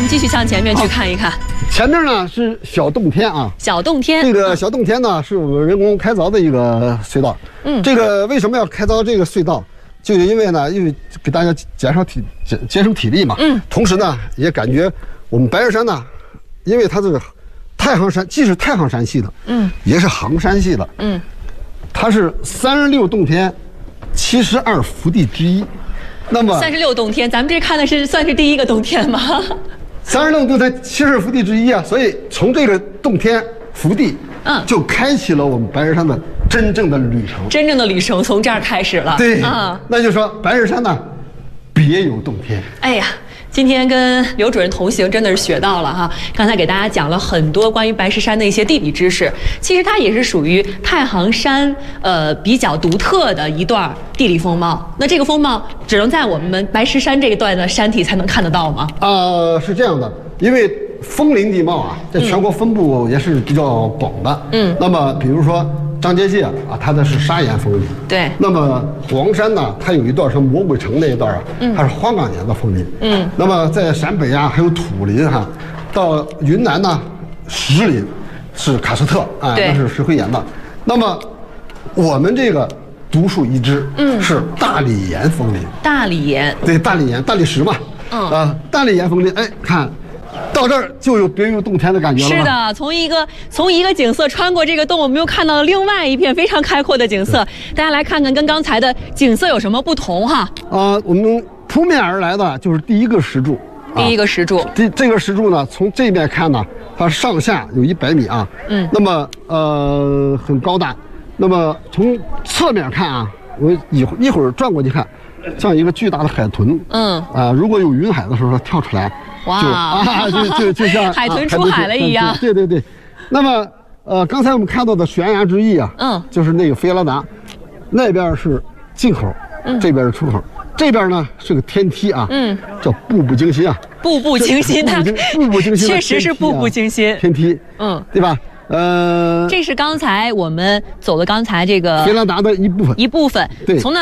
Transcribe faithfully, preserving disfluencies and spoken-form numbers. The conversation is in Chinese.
们继续向前面去看一看。 前面呢是小洞天啊， 小洞天。 这个小洞天呢是我们人工开凿的一个隧道。嗯，这个为什么要开凿这个隧道？就是因为呢，因为给大家减少体节节省体力嘛。嗯。同时呢，也感觉我们白日山呢，因为它这个太行山既是太行山系的，嗯，也是杭山系的，嗯，它是三十六洞天，七十二福地之一。那么三十六洞天，咱们这看的是算是第一个洞天吗？ 三十六洞天，七十二福地之一啊，所以从这个洞天福地，嗯，就开启了我们白日山的真正的旅程。 真正的旅程从这儿开始了。 对，啊，那就说白日山呢，别有洞天。 哎呀。今天跟刘主任同行，真的是学到了哈。刚才给大家讲了很多关于白石山的一些地理知识，其实它也是属于太行山呃比较独特的一段地理风貌。那这个风貌只能在我们白石山这一段的山体才能看得到吗？ 呃，是这样的，因为枫林地貌啊，在全国分布也是比较广的。嗯，那么比如说张家界啊，它的是砂岩枫林。 对。 那么黄山呢，它有一段是魔鬼城那一段啊，嗯，它是花岗岩的枫林。嗯。那么在陕北啊，还有土林哈，到云南呢，石林是喀斯特啊，那是石灰岩的。那么我们这个独树一帜，嗯，是大理岩枫林。 大理岩。对， 大理岩，大理石嘛。嗯。啊，大理岩枫林，哎，看。到这儿就有别有洞天的感觉了。 是的，从一个从一个景色穿过这个洞，我们又看到了另外一片非常开阔的景色。大家来看看跟刚才的景色有什么不同哈？ 啊、呃，我们扑面而来的就是第一个石柱。 第一个石柱， 这、啊、这个石柱呢，从这边看呢，它上下有一百米啊。嗯。那么呃很高大。那么从侧面看啊，我一会一会儿转过去看，像一个巨大的海豚。嗯。啊，如果有云海的时候，它跳出来。 哇就啊，就就就像海豚出海了一样。 对对对，那么呃，刚才我们看到的悬崖之翼啊，嗯，就是那个菲拉达，那边是进口，嗯，这边是出口，这边呢是个天梯啊，嗯，叫步步惊心啊， 步步惊心，它步步惊心， 确实是步步惊心， 天梯，嗯，对吧？呃， 这是刚才我们走的刚才这个菲拉达的一部分， 一部分， 对， 从那。